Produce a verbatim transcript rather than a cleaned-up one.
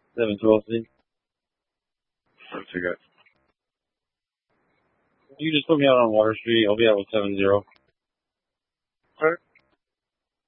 seven twelve C. Let's figure it. You just put me out on Water Street. I'll be out with seven zero.